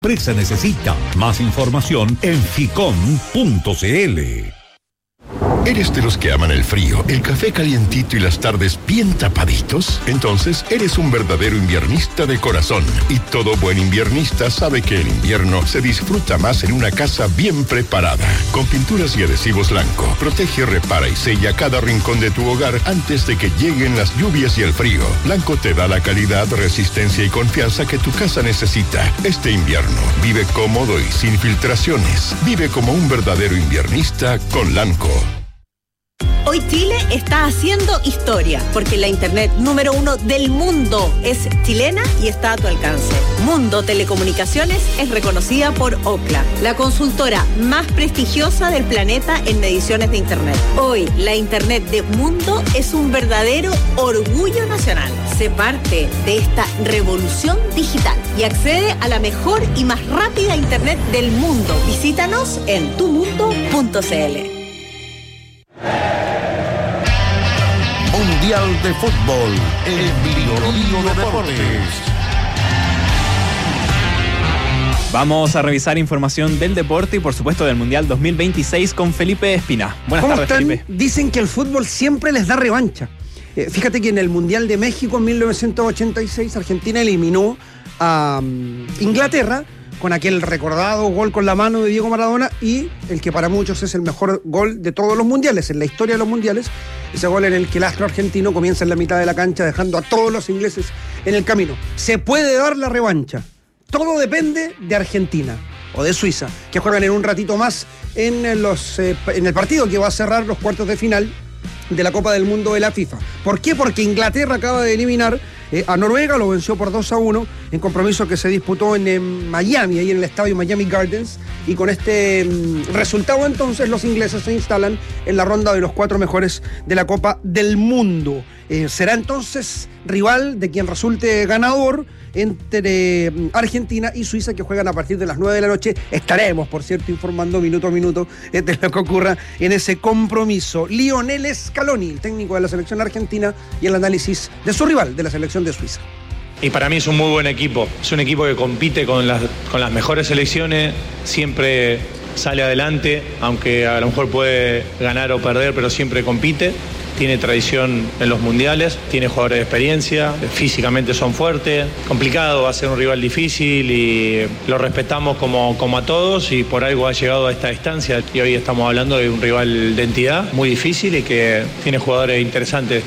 empresa necesita. Más información en ficom.cl. ¿Eres de los que aman el frío, el café calientito y las tardes bien tapaditos? Entonces, eres un verdadero inviernista de corazón. Y todo buen inviernista sabe que el invierno se disfruta más en una casa bien preparada. Con pinturas y adhesivos Lanco, protege, repara y sella cada rincón de tu hogar antes de que lleguen las lluvias y el frío. Lanco te da la calidad, resistencia y confianza que tu casa necesita. Este invierno, vive cómodo y sin filtraciones. Vive como un verdadero inviernista con Lanco. Hoy Chile está haciendo historia, porque la internet número 1 del mundo es chilena y está a tu alcance. Mundo Telecomunicaciones es reconocida por Ookla, la consultora más prestigiosa del planeta en mediciones de internet. Hoy, la internet de Mundo es un verdadero orgullo nacional. Sé parte de esta revolución digital y accede a la mejor y más rápida internet del mundo. Visítanos en tumundo.cl. Mundial de Fútbol, el Biolío Deportes. Vamos a revisar información del deporte y por supuesto del Mundial 2026 con Felipe Espina. Buenas tardes, Felipe. Dicen que el fútbol siempre les da revancha. Fíjate que en el Mundial de México en 1986 Argentina eliminó a Inglaterra con aquel recordado gol con la mano de Diego Maradona y el que para muchos es el mejor gol de todos los mundiales, en la historia de los mundiales, ese gol en el que el astro argentino comienza en la mitad de la cancha dejando a todos los ingleses en el camino. Se puede dar la revancha, todo depende de Argentina o de Suiza, que juegan en un ratito más en el partido que va a cerrar los cuartos de final de la Copa del Mundo de la FIFA. ¿Por qué? Porque Inglaterra acaba de eliminar a Noruega, lo venció por 2-1 en compromiso que se disputó en Miami, ahí en el estadio Miami Gardens, y con este resultado entonces los ingleses se instalan en la ronda de los 4 mejores de la Copa del Mundo. Será entonces rival de quien resulte ganador entre Argentina y Suiza, que juegan a partir de las 9 de la noche. Estaremos, por cierto, informando minuto a minuto de lo que ocurra en ese compromiso. Lionel Scaloni, el técnico de la selección argentina, y el análisis de su rival, de la selección de Suiza. Y para mí es un muy buen equipo. Es un equipo que compite con las mejores selecciones, siempre sale adelante, aunque a lo mejor puede ganar o perder, pero siempre compite. Tiene tradición en los mundiales, tiene jugadores de experiencia, físicamente son fuertes. Complicado, va a ser un rival difícil y lo respetamos como a todos y por algo ha llegado a esta distancia. Y hoy estamos hablando de un rival de entidad muy difícil y que tiene jugadores interesantes.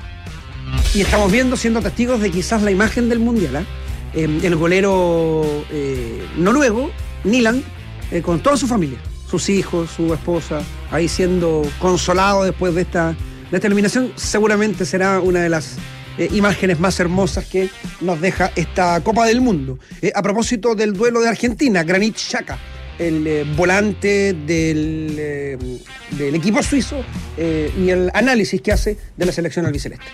Y estamos siendo testigos de quizás la imagen del mundial, el golero noruego, Nyland, con toda su familia, sus hijos, su esposa, ahí siendo consolado después de esta eliminación. Seguramente será una de las imágenes más hermosas que nos deja esta Copa del Mundo. A propósito del duelo de Argentina, Granit Xhaka, el volante del equipo suizo, y el análisis que hace de la selección albiceleste.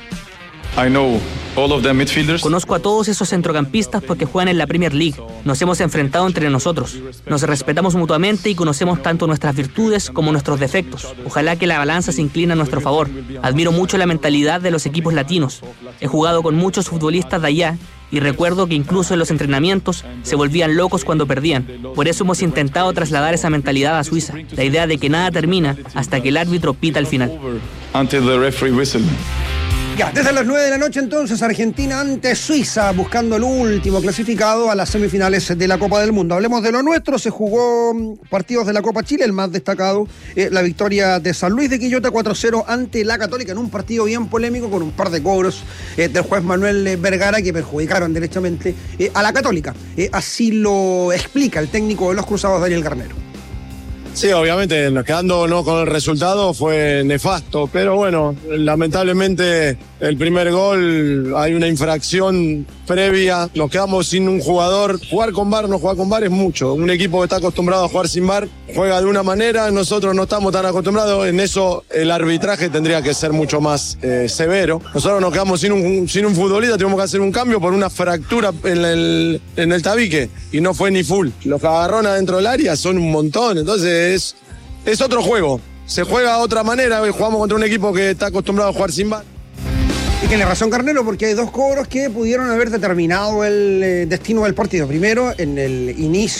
Conozco a todos esos centrocampistas porque juegan en la Premier League. Nos hemos enfrentado entre nosotros. Nos respetamos mutuamente y conocemos tanto nuestras virtudes como nuestros defectos. Ojalá que la balanza se incline a nuestro favor. Admiro mucho la mentalidad de los equipos latinos. He jugado con muchos futbolistas de allá y recuerdo que incluso en los entrenamientos se volvían locos cuando perdían. Por eso hemos intentado trasladar esa mentalidad a Suiza. La idea de que nada termina hasta que el árbitro pita al final. Ya, desde las 9 de la noche entonces, Argentina ante Suiza, buscando el último clasificado a las semifinales de la Copa del Mundo. Hablemos de lo nuestro. Se jugó partidos de la Copa Chile, el más destacado, la victoria de San Luis de Quillota 4-0 ante la Católica en un partido bien polémico con un par de cobros del juez Manuel Vergara que perjudicaron derechamente a la Católica. Así lo explica el técnico de los Cruzados, Daniel Garnero. Sí, obviamente, quedándonos con el resultado fue nefasto, pero bueno, lamentablemente el primer gol, hay una infracción previa, nos quedamos sin un jugador. Jugar con VAR, no jugar con VAR es mucho. Un equipo que está acostumbrado a jugar sin VAR juega de una manera, nosotros no estamos tan acostumbrados, en eso el arbitraje tendría que ser mucho más severo. Nosotros nos quedamos sin un futbolista, tuvimos que hacer un cambio por una fractura en el tabique y no fue ni full. Los agarrones adentro del área son un montón, entonces es otro juego. Se juega de otra manera, jugamos contra un equipo que está acostumbrado a jugar sin VAR. Y tiene razón Carnero, porque hay dos cobros que pudieron haber determinado el destino del partido. Primero, en el inicio